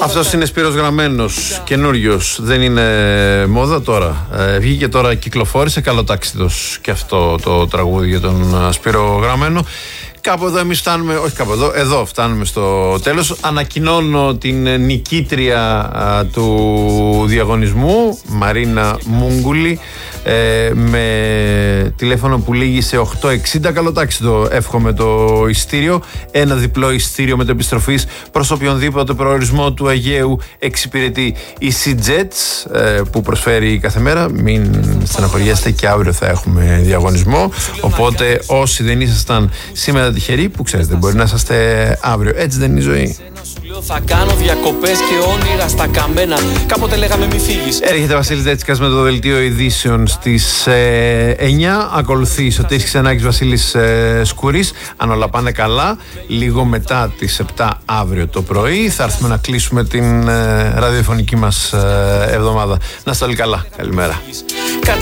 Αυτός είναι Σπύρος Γραμμένος, καινούριος, δεν είναι μόδα τώρα. Βγήκε τώρα, κυκλοφόρησε, καλοτάξιδος και αυτό το τραγούδι για τον Σπύρο Γραμμένο. Κάπου εδώ εμείς φτάνουμε, όχι κάπου εδώ φτάνουμε στο τέλος. Ανακοινώνω την νικήτρια του διαγωνισμού, Μαρίνα Μούγκουλη, με τηλέφωνο που λήγει σε 860. Καλοτάξιδο, εύχομαι το ειστήριο. Ένα διπλό ειστήριο μετεπιστροφής προς οποιονδήποτε προορισμό του Αιγαίου εξυπηρετεί η SeaJets, που προσφέρει κάθε μέρα. Μην στεναχωριέστε, και αύριο θα έχουμε διαγωνισμό. Οπότε όσοι δεν ήσασταν σήμερα τυχεροί, που ξέρετε, μπορεί να είσαστε αύριο. Έτσι δεν είναι η ζωή. Θα κάνω διακοπές και όνειρα στα καμένα. Κάποτε λέγαμε μη φύγεις. Έρχεται Βασίλης Δέτσικας με το δελτίο ειδήσεων στις 9. Ακολουθεί Σωτήρης Ξενάκης, Βασίλης Σκουρής. Αν όλα πάνε καλά, λίγο μετά τις 7 αύριο το πρωί θα έρθουμε να κλείσουμε την ραδιοφωνική μας εβδομάδα. Να είστε όλοι καλά. Καλημέρα.